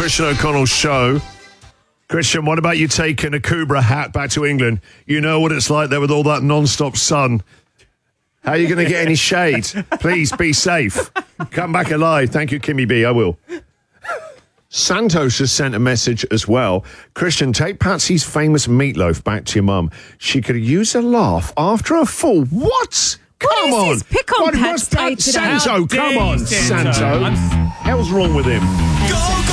Christian O'Connell's show. Christian, what about you taking a Kubra hat back to England? You know what it's like there with all that non-stop sun. How are you going to get any shade? Please be safe. Come back alive. Thank you, Kimmy B. I will. Santos has sent a message as well. Christian, take Patsy's famous meatloaf back to your mum. She could use a laugh after a fall. What? Come on. This? Pick on Pat's Santo, come on, Santo. Santo. Hell's wrong with him?